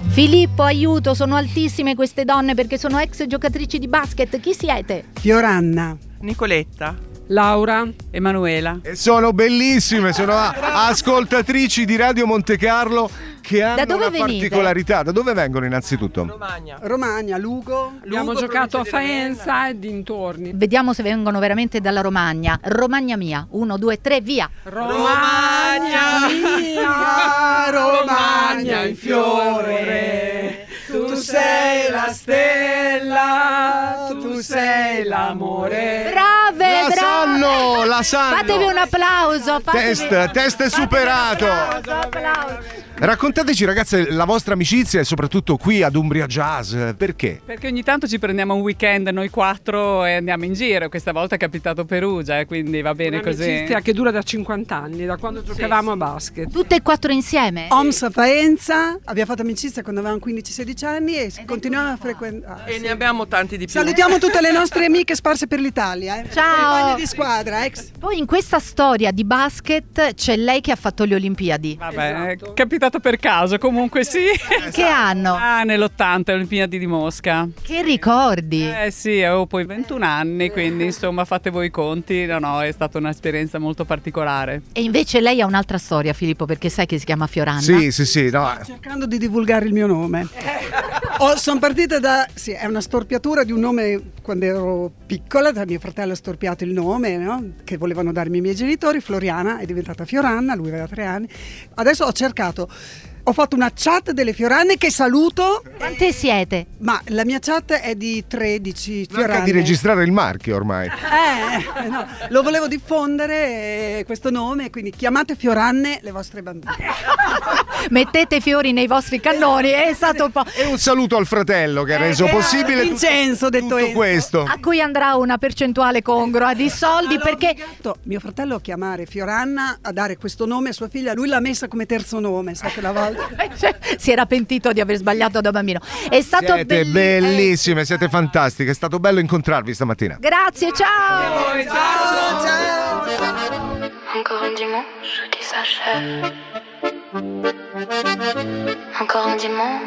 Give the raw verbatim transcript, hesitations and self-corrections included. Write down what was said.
Filippo, aiuto, sono altissime queste donne perché sono ex giocatrici di basket. Chi siete? Fioranna, Nicoletta, Laura, Emanuela. E sono bellissime, sono a- ascoltatrici di Radio Monte Carlo che hanno Da dove una venite? particolarità. Da dove vengono innanzitutto? Romagna. Romagna, Lugo. abbiamo Lugo, giocato a provincia di Faenza e dintorni. Vediamo se vengono veramente dalla Romagna. Romagna mia, uno, due, tre, via. Romagna mia, Romagna in fiore, tu sei la stella, tu sei l'amore. Brave, La brave. sanno, la sanno. Fatevi un applauso. Fatevi... Test, test superato. Applauso, applauso. Raccontateci ragazze la vostra amicizia e soprattutto qui ad Umbria Jazz, perché? Perché ogni tanto ci prendiamo un weekend noi quattro e andiamo in giro. Questa volta è capitato Perugia, quindi va bene così. Un'amicizia che dura da cinquanta anni, da quando giocavamo a basket. Tutte e quattro insieme? Oms a Faenza, abbiamo fatto amicizia quando avevamo quindici sedici anni e continuiamo a frequentare. E ne abbiamo tanti di più. Salutiamo tutte le nostre amiche sparse per l'Italia. Eh. Ciao. Compagni di squadra, ex. Poi in questa storia di basket c'è lei che ha fatto le Olimpiadi. Vabbè, Esatto. è capitato per caso, comunque sì. Che anno? Ah, nell'ottanta, Olimpiadi di Mosca. Che ricordi? Eh sì, avevo poi ventuno anni, quindi insomma fate voi i conti. No, no, è stata un'esperienza molto particolare. E invece lei ha un'altra storia, Filippo, perché sai che si chiama Fioranna? Sì, sì, sì, no. Cercando di divulgare il mio nome. Oh, sono partita da... Sì, è una storpiatura di un nome quando ero piccola, da mio fratello ha storpiato il nome, no? Che volevano darmi i miei genitori. Floriana è diventata Fioranna, lui aveva tre anni. Adesso ho cercato... Ho fatto una chat delle Fioranne che saluto. Quante siete? Ma la mia chat è di tredici Manca Fioranne. di registrare il marchio ormai. Eh, no, lo volevo diffondere eh, questo nome, quindi chiamate Fioranne le vostre bambine. Mettete fiori nei vostri cannoni, è stato un po'... E un saluto al fratello che ha reso Eh, possibile tu- Vincenzo, detto tutto Enzo. questo. A cui andrà una percentuale congrua di soldi Allora, perché... obbligato mio fratello a chiamare Fioranna, a dare questo nome a sua figlia, lui l'ha messa come terzo nome, sa che la volta. si era pentito di aver sbagliato da bambino. È stato Siete belli- bellissime, siete fantastiche. È stato bello incontrarvi stamattina. Grazie, ciao! Ciao, ciao. Encore un dimanche qui s'achève. Encore un dimanche